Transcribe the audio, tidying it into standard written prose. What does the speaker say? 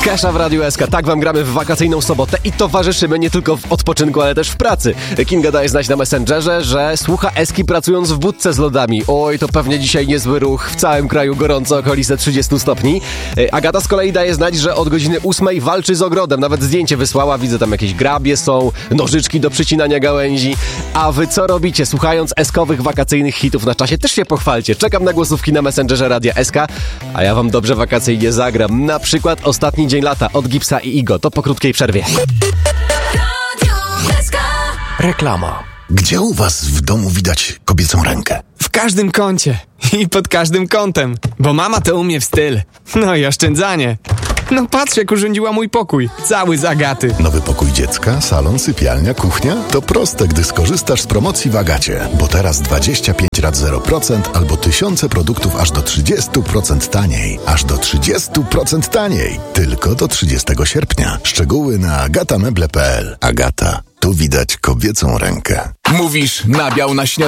Kesha w Radiu SK. Tak wam gramy w wakacyjną sobotę i towarzyszymy nie tylko w odpoczynku, ale też w pracy. Kinga daje znać na Messengerze, że słucha Eski pracując w budce z lodami. Oj, to pewnie dzisiaj niezły ruch. W całym kraju gorąco, okolice 30 stopni. Agata z kolei daje znać, że od godziny 8 walczy z ogrodem. Nawet zdjęcie wysłała. Widzę, tam jakieś grabie są, nożyczki do przycinania gałęzi. A wy co robicie, słuchając eskowych wakacyjnych hitów na czasie? Też się pochwalcie. Czekam na głosówki na Messengerze Radia SK, a ja wam dobrze wakacyjnie zagram. Na przykład Ostatni dzień lata od Gipsa i Igo. To po krótkiej przerwie. Reklama. Gdzie u was w domu widać kobiecą rękę? W każdym kącie i pod każdym kątem, bo mama to umie w styl. No i oszczędzanie. No patrz, jak urządziła mój pokój. Cały z Agaty. Nowy pokój dziecka, salon, sypialnia, kuchnia? To proste, gdy skorzystasz z promocji w Agacie. Bo teraz 25 rat 0% albo tysiące produktów aż do 30% taniej. Aż do 30% taniej. Tylko do 30 sierpnia. Szczegóły na agatameble.pl. Agata. Tu widać kobiecą rękę. Mówisz, nabiał na śniadanie.